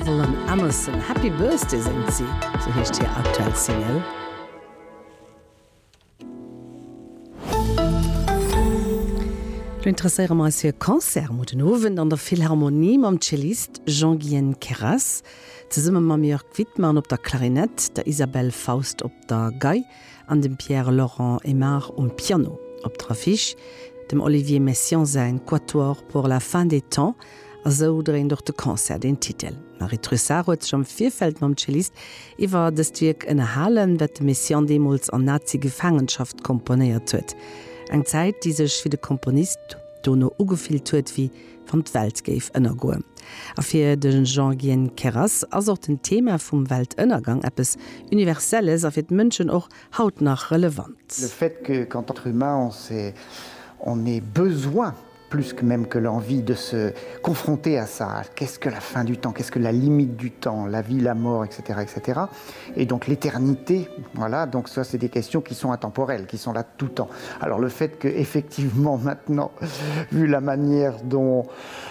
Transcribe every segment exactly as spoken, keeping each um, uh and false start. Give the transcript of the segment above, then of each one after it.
Evelyn Emerson. Happy Birthday singt sie, so heißt ihr aktuell Single. Du interesseiere me als hier Konzert mo den Owen an der Philharmonie mam Cellist Jean-Guyen Keras, ze summe mam Jörg Wittmann op der Klarinett, der Isabelle Faust op der Gei, an dem Pierre Laurent Aymar um Piano. Op d'Affiche dem Olivier Messiaen sein Quatuor pour la fin des temps, also drehen durch de Konzert den Titel. Marie Trussard huet schon Vierfeld mam Cellist iwwer des Wirk ennnerhalen, wat de Messiaen demols an Nazi-Gefangenschaft komponiert huet. Eg Zeit, die sech wie de Komponist dono ugefilt huet wie van d' Welt géif ënner goe. A fir den Jean-Guyen Keras ass auch den Thema vum Weltënnergang eppes Universelles a fir d' Mënschen och haut nach relevant. Le fait que qu'en tant qu'humain on, on ait besoin plus que même que l'envie de se confronter à ça. Qu'est-ce que la fin du temps? Qu'est-ce que la limite du temps? La vie, la mort, et cetera, et cetera. Et donc l'éternité, voilà, donc ça c'est des questions qui sont intemporelles, qui sont là tout le temps. Alors le fait que effectivement maintenant, vu la manière dont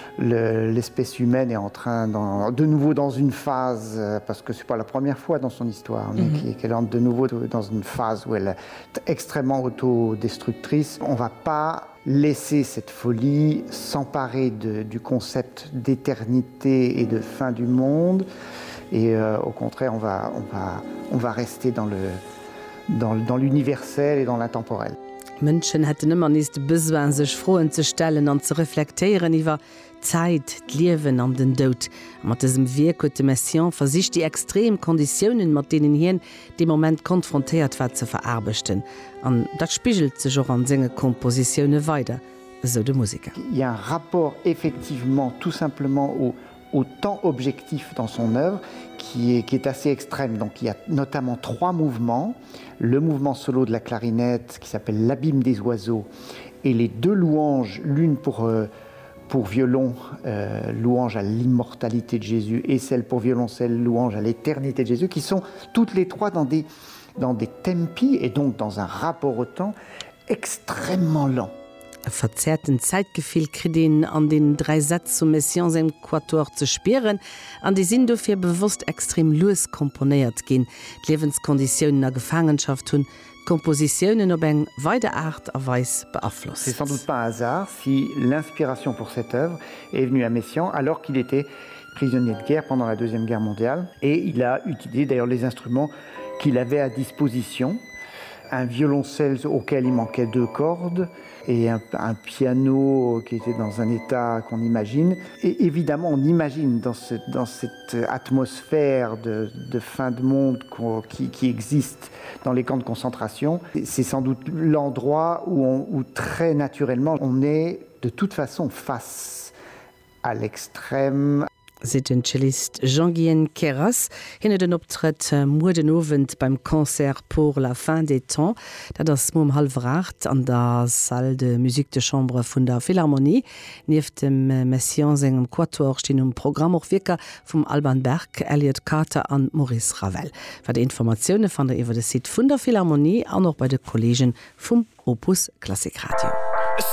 le, l'espèce humaine est en train, dans, de nouveau dans une phase, parce que c'est pas la première fois dans son histoire, mais mm-hmm. qu'elle entre de nouveau dans une phase où elle est extrêmement autodestructrice, on va pas laisser cette folie s'emparer de, du concept d'éternité et de fin du monde. Et euh, au contraire, on va, on va, on va rester dans, le, dans, dans l'universel et dans l'intemporel. Mënschen hätten ëmmer niist besoin sech froen ze stellen an ze reflekteieren iwwer Zeit, d'Liewen an den Dout. Mat esem Wirk huet de Messiaen versicht die extrem Konditionen, mat denen hien de moment konfrontéiert wat ze verarbechten. An dat spiegelt sech och an senge Kompositionioune weiter, so de Musiker. Il y a un rapport effectivement tout simplement au au temps objectif dans son œuvre qui est, qui est assez extrême. Donc il y a notamment trois mouvements. Le mouvement solo de la clarinette qui s'appelle l'Abîme des oiseaux et les deux louanges, l'une pour, euh, pour violon, euh, louange à l'immortalité de Jésus, et celle pour violoncelle, louange à l'éternité de Jésus, qui sont toutes les trois dans des, dans des tempi et donc dans un rapport au temps extrêmement lent. Verzerrten Zeitgefühl kredin an den drei Sätze zum Messiaen im Quatuor zu spüren, an die sind dafür bewusst extrem los komponiert gehen, die Lebenskonditionen der Gefangenschaft tun, Kompositionen ob eng weide Art erweis beeinflusst. C'est sans doute pas un hasard si l'inspiration pour cette œuvre est venue à Messiaen alors qu'il était prisonnier de guerre pendant la Deuxième Guerre mondiale et il a utilisé d'ailleurs les instruments qu'il avait à disposition. Un violoncelle auquel il manquait deux cordes et un, un piano qui était dans un état qu'on imagine. Et évidemment, on imagine dans, ce, dans cette atmosphère de, de fin de monde qui, qui existe dans les camps de concentration. C'est sans doute l'endroit où, on, où très naturellement on est de toute façon face à l'extrême. Se den Cellist Jean-Guyen Keras hinne den Optritt äh, Mudenowend beim Konzert pour la fin des temps, dat das Mom halfracht an der Salle de Musique de Chambre vun der Philharmonie, nief dem äh, Messiaen engem Quatuor stehen um Programm och Wirker vum Alban Berg, Elliot Carter an Maurice Ravel. Wa de Informationoune fan der iwwer de Site vun der Philharmonie an noch bei de Kollegen vum Opus Klassikradio.